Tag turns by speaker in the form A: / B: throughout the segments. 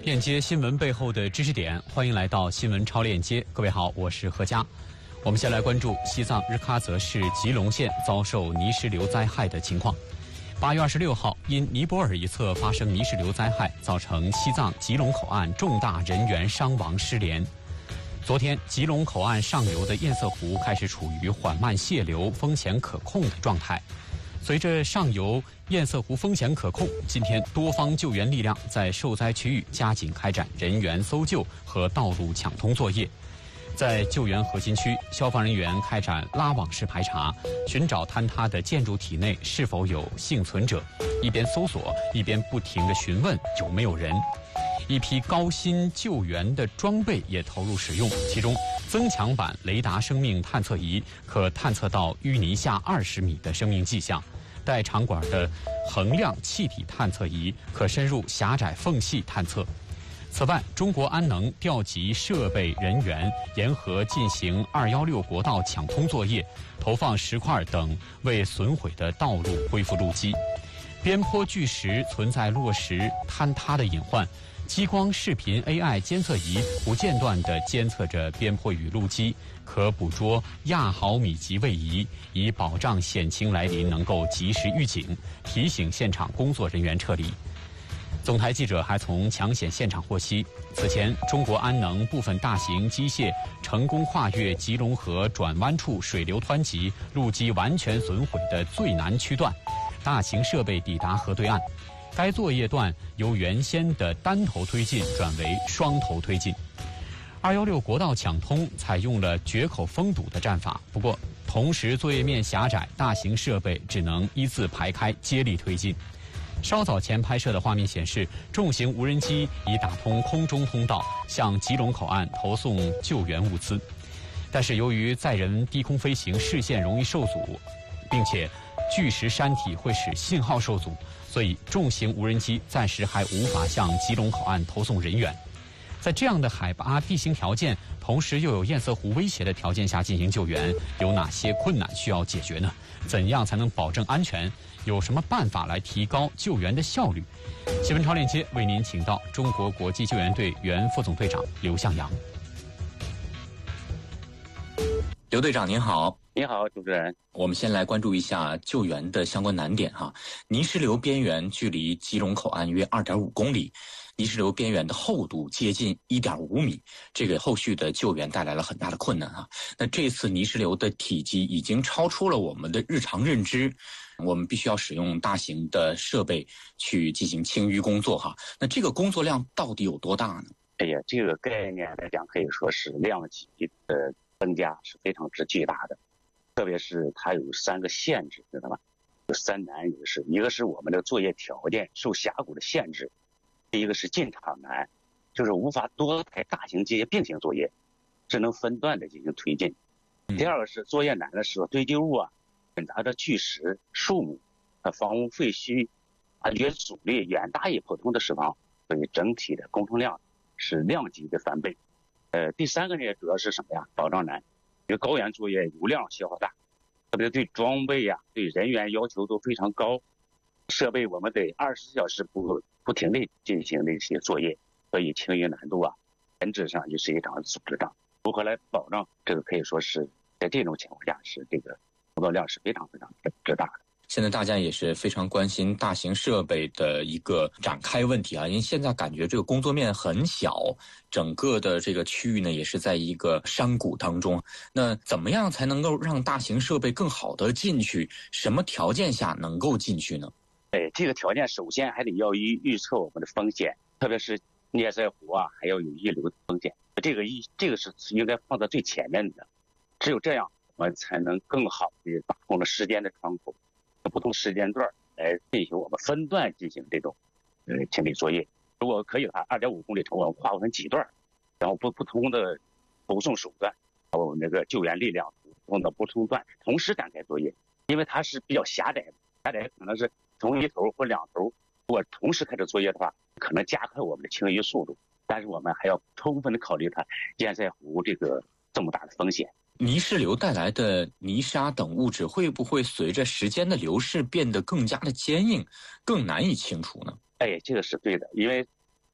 A: 链接新闻背后的知识点，欢迎来到新闻超链接。各位好，我是何佳。我们先来关注西藏日喀则市吉隆县遭受泥石流灾害的情况。8月26号，因尼泊尔一侧发生泥石流灾害，造成西藏吉隆口岸重大人员伤亡失联。昨天，吉隆口岸上游的堰塞湖开始处于缓慢泄流、风险可控的状态。随着上游堰塞湖风险可控，今天多方救援力量在受灾区域加紧开展人员搜救和道路抢通作业。在救援核心区，消防人员开展拉网式排查，寻找坍塌的建筑体内是否有幸存者，一边搜索一边不停地询问有没有人。一批高新救援的装备也投入使用，其中增强版雷达生命探测仪可探测到淤泥下20米的生命迹象，带长管的衡量气体探测仪可深入狭窄缝隙探测。此外，中国安能调集设备人员沿河进行216国道抢通作业，投放石块等为损毁的道路恢复路基。边坡巨石存在落石坍塌的隐患，激光视频 AI 监测仪不间断地监测着边坡与路基，可捕捉亚毫米级位移，以保障险情来临能够及时预警，提醒现场工作人员撤离。总台记者还从抢险现场获悉，此前中国安能部分大型机械成功跨越吉隆河转弯处水流湍急、路基完全损毁的最难区段，大型设备抵达河对岸。该作业段由原先的单头推进转为双头推进。216国道抢通采用了决口封堵的战法，不过同时作业面狭窄，大型设备只能依次排开接力推进。稍早前拍摄的画面显示，重型无人机已打通空中通道，向吉隆口岸投送救援物资。但是由于载人低空飞行视线容易受阻，并且巨石山体会使信号受阻，所以重型无人机暂时还无法向吉隆口岸投送人员。在这样的海拔地形条件，同时又有堰塞湖威胁的条件下进行救援，有哪些困难需要解决呢？怎样才能保证安全？有什么办法来提高救援的效率？新闻超链接为您请到中国国际救援队原副总队长刘向阳。
B: 刘队长您好。
C: 你好，主持人。
B: 我们先来关注一下救援的相关难点哈。泥石流边缘距离吉隆口岸约2.5公里，泥石流边缘的厚度接近1.5米，这个后续的救援带来了很大的困难哈。那这次泥石流的体积已经超出了我们的日常认知，我们必须要使用大型的设备去进行清淤工作哈。那这个工作量到底有多大呢？
C: 哎呀，这个概念来讲，可以说是量级的增加是非常之巨大的。特别是它有3个限制，知道吧？有3难，一个是我们的作业条件受峡谷的限制，第一个是进场难，就是无法多台大型机械并行作业，只能分段的进行推进。第二个是作业难的时候，堆积物混杂着巨石、树木、房屋废墟，约阻力远大于普通的石房，所以整体的工程量是量级的翻倍。第3个呢，主要是什么呀？保障难。因为高原作业油量消耗大，特别对装备对人员要求都非常高，设备我们得24小时不停地进行这些作业，所以清淤难度本质上就是一场组织战。如何来保障这个，可以说是在这种情况下是这个工作量是非常非常之大的。
B: 现在大家也是非常关心大型设备的一个展开问题因为现在感觉这个工作面很小，整个的这个区域呢也是在一个山谷当中。那怎么样才能够让大型设备更好的进去？什么条件下能够进去呢？
C: 这个条件首先还得要预测我们的风险，特别是堰塞湖还要有溢流的风险，这个是应该放在最前面的。只有这样，我们才能更好的把控了时间的窗口，不同时间段来进行我们分段进行这种清理作业。如果可以的话，2.5公里程我们划分几段，然后不同的投送手段，我们那个救援力量用到不同段同时展开作业。因为它是比较狭窄的，可能是从一头或2头，如果同时开始作业的话，可能加快我们的清淤速度。但是我们还要充分的考虑它堰塞湖这么大的风险。
B: 泥石流带来的泥沙等物质会不会随着时间的流逝变得更加的坚硬，更难以清除呢？
C: 这个是对的，因为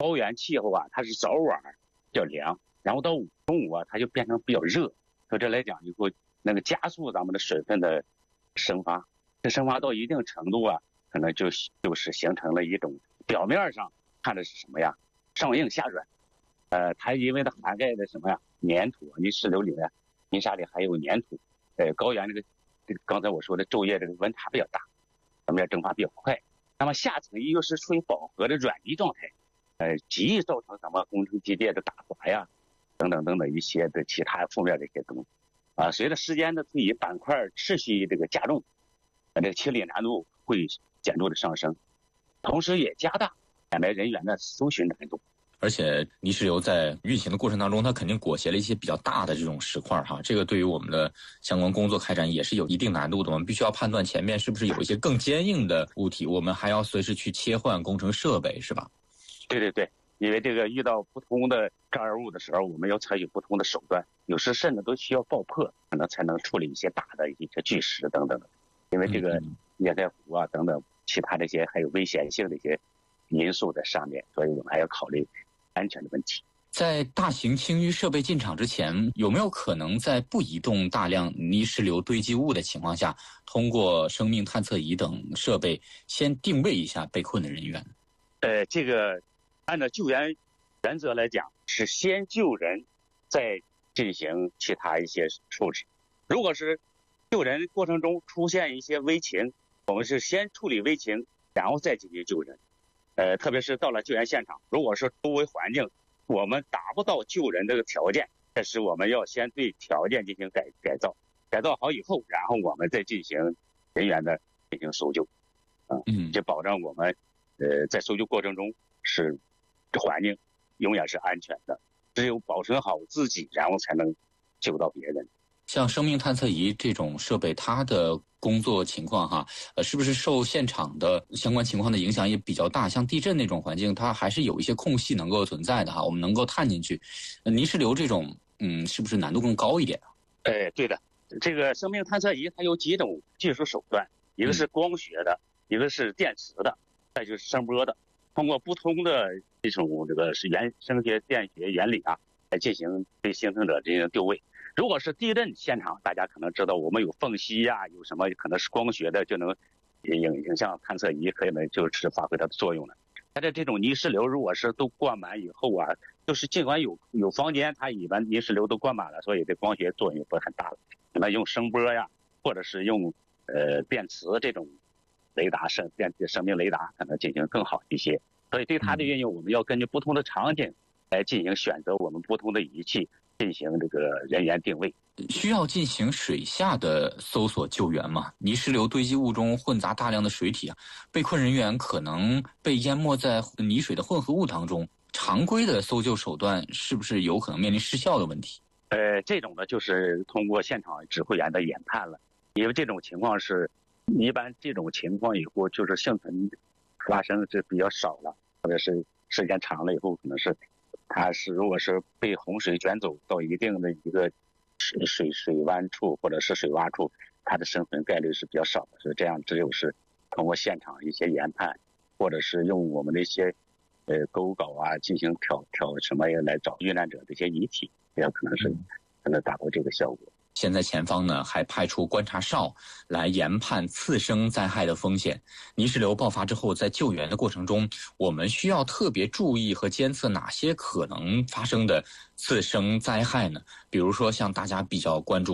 C: 高原气候啊，它是早晚比较凉，然后到中午啊，它就变成比较热，所以这来讲以后那个加速咱们的水分的蒸发，这蒸发到一定程度啊，可能就是形成了一种表面上看的是什么呀，上硬下软，它因为它涵盖的什么呀，粘土，泥石流里面泥沙里还有粘土，高原这个刚才我说的昼夜这个温差比较大，表面蒸发比较快，那么下层又是处于饱和的软泥状态，极易造成咱们工程基地的打滑呀，等等等等一些的其他负面的一些东西。随着时间的推移，板块持续这个加重，这个清理难度会显著的上升，同时也加大掩埋人员的搜寻难度。
B: 而且泥石流在运行的过程当中，它肯定裹挟了一些比较大的这种石块哈，这个对于我们的相关工作开展也是有一定难度的。我们必须要判断前面是不是有一些更坚硬的物体，我们还要随时去切换工程设备，是吧？
C: 对对对，因为这个遇到不同的障碍物的时候，我们要采取不同的手段，有时甚至都需要爆破，可能才能处理一些大的一些巨石等等的。因为这个液态湖啊等等其他这些还有危险性的一些因素在上面，所以我们还要考虑安全的问题。
B: 在大型清淤设备进场之前，有没有可能在不移动大量泥石流堆积物的情况下，通过生命探测仪等设备先定位一下被困的人员？
C: 这个按照救援原则来讲，是先救人，再进行其他一些处置。如果是救人过程中出现一些危情，我们是先处理危情，然后再进行救人。特别是到了救援现场，如果是周围环境我们达不到救人这个条件，这时我们要先对条件进行改造，改造好以后，然后我们再进行人员的进行搜救，就保证我们在搜救过程中是环境永远是安全的，只有保存好自己，然后才能救到别人。
B: 像生命探测仪这种设备，它的工作情况哈，是不是受现场的相关情况的影响也比较大？像地震那种环境，它还是有一些空隙能够存在的哈，我们能够探进去。泥石流这种，是不是难度更高一点？
C: 对的，这个生命探测仪它有几种技术手段，一个是光学的，一个是电磁的，再就是声波的，通过不同的这种这个是声学电学原理啊，来进行对幸存者进行定位。如果是地震现场，大家可能知道我们有缝隙呀，有什么可能是光学的就能影像探测仪可能就是发挥它的作用了。它的这种泥石流如果是都灌满以后啊，就是尽管有房间，它一般泥石流都灌满了，所以这光学作用也不是很大了。那么用声波呀，或者是用电磁这种雷达生命雷达可能进行更好一些。所以对它的运用，我们要根据不同的场景来进行选择我们不同的仪器进行这个人员定位。
B: 需要进行水下的搜索救援吗？泥石流堆积物中混杂大量的水体啊，被困人员可能被淹没在泥水的混合物当中，常规的搜救手段是不是有可能面临失效的问题？
C: 这种呢就是通过现场指挥员的研判了，因为这种情况是一般这种情况以后就是幸存发生是比较少了，特别是时间长了以后，可能是它是如果是被洪水卷走到一定的一个水湾处或者是水洼处，它的生存概率是比较少的，所以这样只有是通过现场一些研判，或者是用我们的一些勾稿啊进行挑什么来找遇难者这些遗体，也可能是能达到这个效果。
B: 现在前方呢还派出观察哨来研判次生灾害的风险。泥石流爆发之后，在救援的过程中，我们需要特别注意和监测哪些可能发生的次生灾害呢？比如说像大家比较关注